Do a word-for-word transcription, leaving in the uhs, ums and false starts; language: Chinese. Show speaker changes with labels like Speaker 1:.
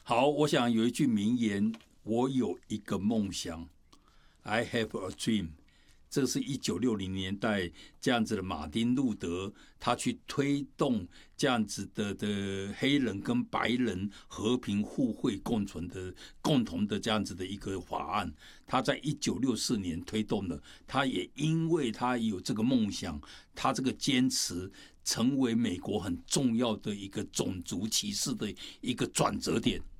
Speaker 1: 好，我想有一句名言，我有一个梦想 ，I have a dream。这是一九六零年代这样子的马丁路德，他去推动这样子的的黑人跟白人和平互惠共存的共同的这样子的一个法案。他在一九六四年推动了，他也因为他有这个梦想，他这个坚持成为美国很重要的一个种族歧视的一个转折点。